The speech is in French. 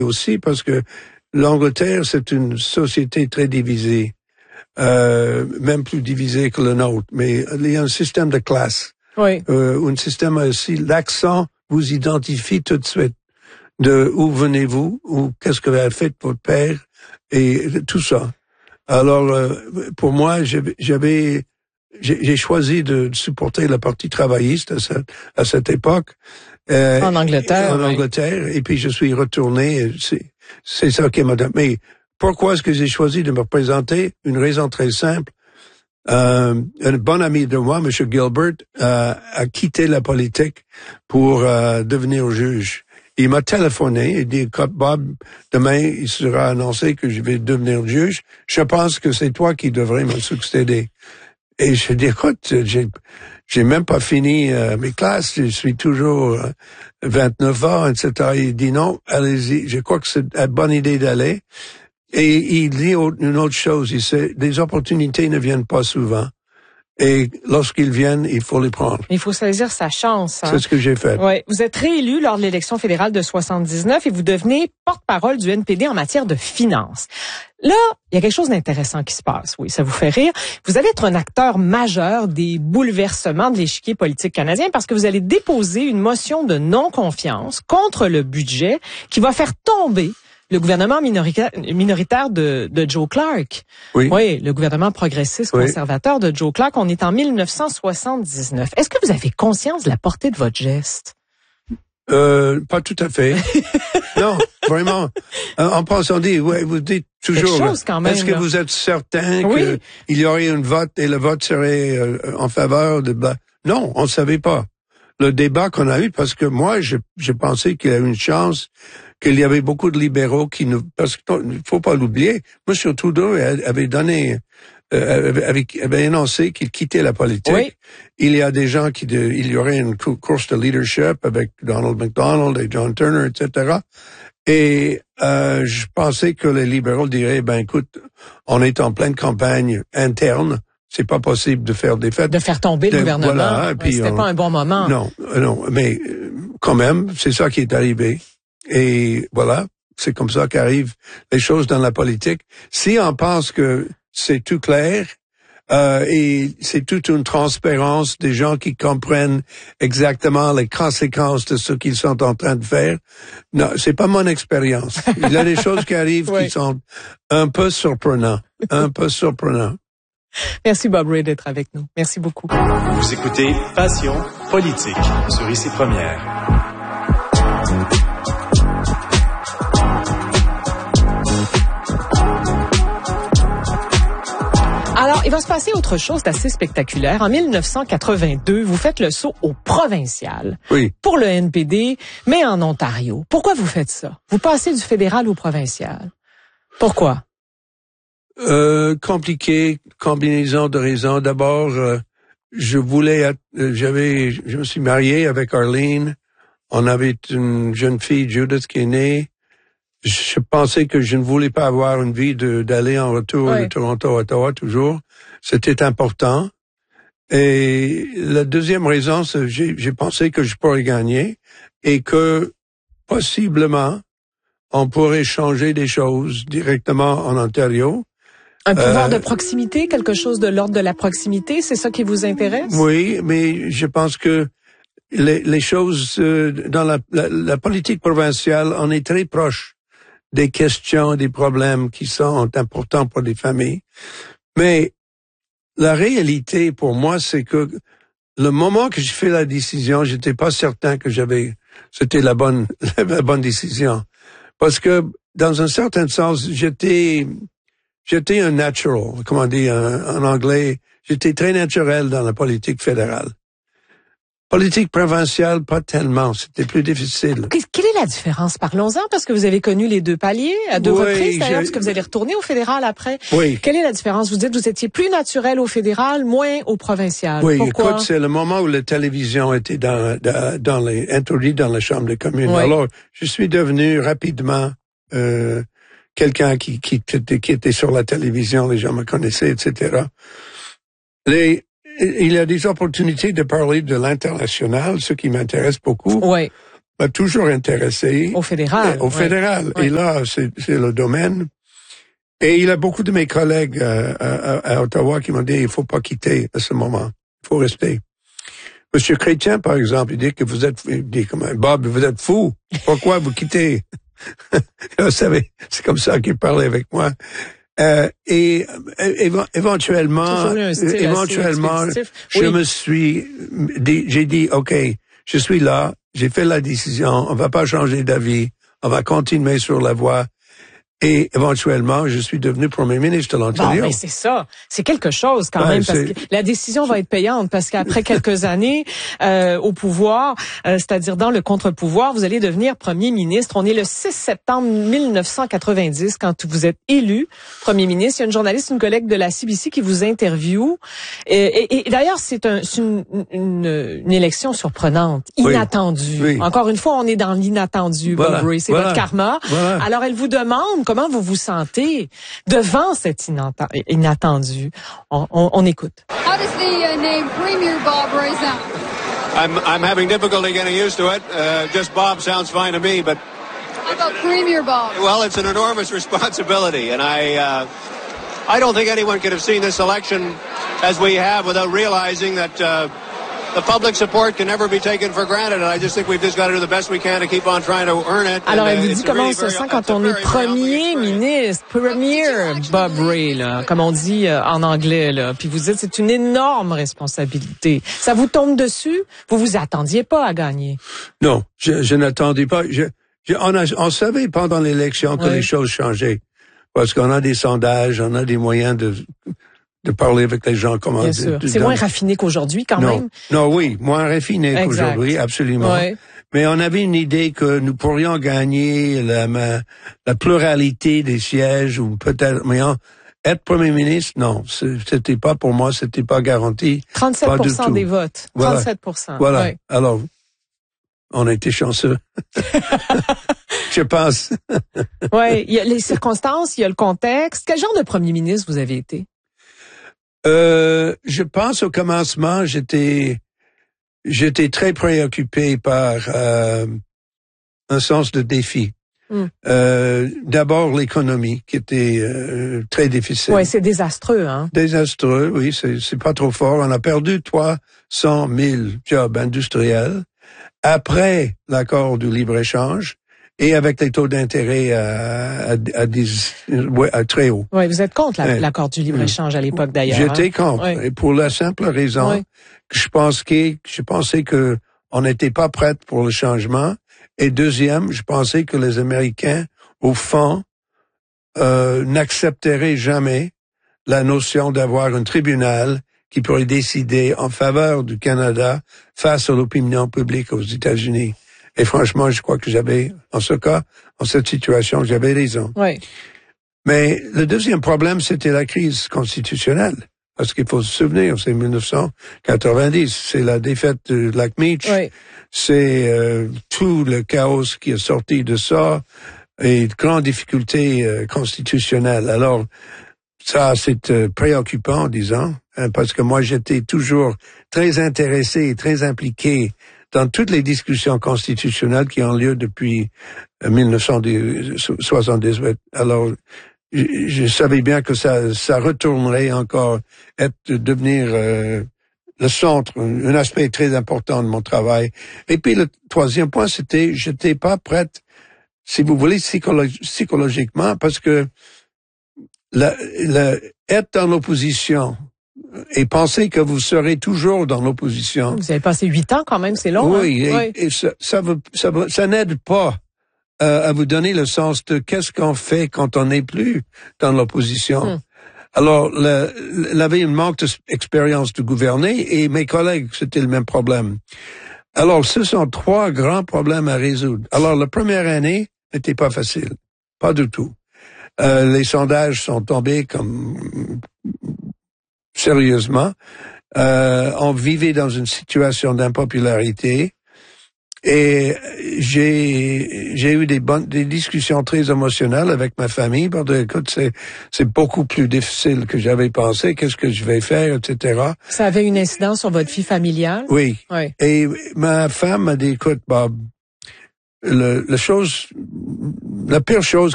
aussi parce que l'Angleterre, c'est une société très divisée, même plus divisée que le nôtre. Mais il y a un système de classe. Oui. Un système aussi, l'accent vous identifie tout de suite de où venez-vous, ou qu'est-ce que vous avez fait votre père, et tout ça. Alors, pour moi, j'ai choisi de supporter le Parti travailliste à cette époque. En Angleterre. En Angleterre, et puis je suis retourné. C'est ça qui m'a donné. Mais pourquoi est-ce que j'ai choisi de me présenter? Une raison très simple. Un bon ami de moi, M. Gilbert, a quitté la politique pour devenir juge. Il m'a téléphoné et dit, Bob, demain, il sera annoncé que je vais devenir juge. Je pense que c'est toi qui devrais me succéder. Et je dis, écoute, j'ai même pas fini mes classes, je suis toujours 29 ans, etc. Il dit non, allez-y, je crois que c'est une bonne idée d'aller. Et il dit une autre chose, il sait, les opportunités ne viennent pas souvent. Et lorsqu'ils viennent, il faut les prendre. Il faut saisir sa chance. Hein? C'est ce que j'ai fait. Oui. Vous êtes réélu lors de l'élection fédérale de 79 et vous devenez porte-parole du NPD en matière de finances. Là, il y a quelque chose d'intéressant qui se passe. Oui, ça vous fait rire. Vous allez être un acteur majeur des bouleversements de l'échiquier politique canadien parce que vous allez déposer une motion de non-confiance contre le budget qui va faire tomber le gouvernement minoritaire de Joe Clark. Oui. Oui, le gouvernement progressiste conservateur de Joe Clark. On est en 1979. Est-ce que vous avez conscience de la portée de votre geste? Pas tout à fait. Non, vraiment. En passant, vous dites toujours, quelque chose quand même, est-ce que vous êtes certain qu'il y aurait un vote et le vote serait en faveur de... Non, on ne savait pas. Le débat qu'on a eu, parce que moi, je pensais qu'il y avait une chance qu'il y avait beaucoup de libéraux qui nous... Parce qu'il faut pas l'oublier, M. Trudeau avait donné... avait annoncé qu'il quittait la politique. Oui. Il y a des gens il y aurait une course de leadership avec Donald McDonald et John Turner, etc. Et je pensais que les libéraux diraient, écoute, on est en pleine campagne interne, c'est pas possible de faire des fêtes. De faire tomber le gouvernement. Voilà, puis c'était pas un bon moment. Non, mais quand même, c'est ça qui est arrivé. Et voilà, c'est comme ça qu'arrivent les choses dans la politique. Si on pense que c'est tout clair, et c'est toute une transparence des gens qui comprennent exactement les conséquences de ce qu'ils sont en train de faire. Non, c'est pas mon expérience. Il y a des choses qui arrivent qui sont un peu surprenantes. Merci Bob Ray d'être avec nous. Merci beaucoup. Vous écoutez Passion politique sur ICI Première. Alors, il va se passer autre chose d'assez spectaculaire. En 1982, vous faites le saut au provincial. Oui. Pour le NPD, mais en Ontario. Pourquoi vous faites ça? Vous passez du fédéral au provincial. Pourquoi? Compliqué, combinaison de raisons. D'abord, je me suis marié avec Arlene. On avait une jeune fille, Judith, qui est née. Je pensais que je ne voulais pas avoir une vie d'aller en retour de Toronto à Ottawa toujours. C'était important. Et la deuxième raison, c'est j'ai pensé que je pourrais gagner et que possiblement on pourrait changer des choses directement en Ontario. Un pouvoir de proximité, quelque chose de l'ordre de la proximité, c'est ça qui vous intéresse? Oui, mais je pense que les choses dans la politique provinciale, on est très proche des questions, des problèmes qui sont importants pour les familles. Mais la réalité pour moi, c'est que le moment que j'ai fait la décision, j'étais pas certain que c'était la bonne décision. Parce que, dans un certain sens, j'étais un natural, comme on dit en anglais. J'étais très naturel dans la politique fédérale. Politique provinciale, pas tellement. C'était plus difficile. Quelle est la différence? Parlons-en, parce que vous avez connu les deux paliers à deux reprises, d'ailleurs, parce que vous allez retourner au fédéral après. Oui. Quelle est la différence? Vous dites que vous étiez plus naturel au fédéral, moins au provincial. Oui, pourquoi? Écoute, c'est le moment où la télévision était introduite dans la Chambre des communes. Oui. Alors, je suis devenu rapidement quelqu'un qui était sur la télévision, les gens me connaissaient, etc. Il y a des opportunités de parler de l'international, ce qui m'intéresse beaucoup. Oui. m'a toujours intéressé. Au fédéral. Au fédéral. Et là, c'est le domaine. Et il y a beaucoup de mes collègues à Ottawa qui m'ont dit, il faut pas quitter à ce moment. Il faut rester. Monsieur Chrétien, par exemple, il dit que il dit comme Bob, vous êtes fou. Pourquoi vous quittez? Vous savez, c'est comme ça qu'il parlait avec moi. Et éventuellement, j'ai dit, OK, je suis là, j'ai fait la décision, on va pas changer d'avis, on va continuer sur la voie. Et éventuellement, je suis devenu premier ministre de l'Ontario. Bon, mais c'est ça. C'est quelque chose quand même, parce que la décision va être payante, parce qu'après quelques années au pouvoir, c'est-à-dire dans le contre-pouvoir, vous allez devenir premier ministre. On est le 6 septembre 1990 quand vous êtes élu premier ministre. Il y a une journaliste, une collègue de la CBC qui vous interviewe. Et d'ailleurs, c'est une élection surprenante, inattendue. Oui. Encore une fois, on est dans l'inattendu, Bob Rae. C'est votre karma. Voilà. Alors, elle vous demande comment vous vous sentez devant cet inattendu. On écoute. How does the name Premier Bob Rae sound? I'm having difficulty getting used to it. Just Bob sounds fine to me, but how about Premier Bob? Well, it's an enormous responsibility, and I don't think anyone could have seen this election as we have without realizing that the public support can never be taken for granted, and I just think we've just got to do the best we can to keep on trying to earn it. Alors, elle vous dit comment on se sent quand on est premier ministre, Premier Bob Rae, là, comme on dit en anglais, là. Puis vous dites, c'est une énorme responsabilité. Ça vous tombe dessus? Vous vous attendiez pas à gagner? Non, je n'attendais pas. On savait pendant l'élection que les choses changeaient. Parce qu'on a des sondages, on a des moyens de parler avec les gens. Bien sûr. C'est moins raffiné qu'aujourd'hui, quand même. Non, oui, moins raffiné qu'aujourd'hui, absolument. Oui. Mais on avait une idée que nous pourrions gagner la pluralité des sièges, ou peut-être, mais être premier ministre, non, c'était pas pour moi, c'était pas garanti. 37% des votes. 37%. Voilà. Oui. Alors, on a été chanceux. Je pense. Oui, il y a les circonstances, il y a le contexte. Quel genre de premier ministre vous avez été? Je pense au commencement, j'étais très préoccupé par un sens de défi. D'abord l'économie, qui était très difficile. Ouais, c'est désastreux, hein. Désastreux, oui, c'est pas trop fort. On a perdu 300 000 jobs industriels après l'accord du libre-échange. Et avec les taux d'intérêt à très haut. Oui, vous êtes contre l'accord du libre-échange à l'époque d'ailleurs. J'étais contre, et pour la simple raison que je pensais que on n'était pas prêt pour le changement. Et deuxième, je pensais que les Américains, au fond, n'accepteraient jamais la notion d'avoir un tribunal qui pourrait décider en faveur du Canada face à l'opinion publique aux États-Unis. Et franchement, je crois que en ce cas, en cette situation, j'avais raison. Oui. Mais le deuxième problème, c'était la crise constitutionnelle. Parce qu'il faut se souvenir, c'est 1990, c'est la défaite de Lac-Meach, c'est tout le chaos qui est sorti de ça, et de grandes difficultés constitutionnelles. Alors, ça, c'est préoccupant, disons, parce que moi, j'étais toujours très intéressé et très impliqué dans toutes les discussions constitutionnelles qui ont lieu depuis 1978. Alors, je savais bien que ça retournerait encore devenir le centre, un aspect très important de mon travail. Et puis le troisième point, c'était, j'étais pas prête, si vous voulez, psychologiquement, parce que être dans l'opposition et penser que vous serez toujours dans l'opposition. Vous avez passé 8 ans quand même, c'est long. Oui, hein? Et ça n'aide pas à vous donner le sens de qu'est-ce qu'on fait quand on n'est plus dans l'opposition. Alors, il avait une manque d'expérience de gouverner et mes collègues, c'était le même problème. Alors, ce sont 3 grands problèmes à résoudre. Alors, la première année n'était pas facile. Pas du tout. Les sondages sont tombés sérieusement. On vivait dans une situation d'impopularité et j'ai eu des discussions très émotionnelles avec ma famille. Pour dire, écoute, c'est beaucoup plus difficile que j'avais pensé. Qu'est-ce que je vais faire, etc. Ça avait une incidence sur votre vie familiale? Oui. Et ma femme m'a dit, écoute, Bob, la pire chose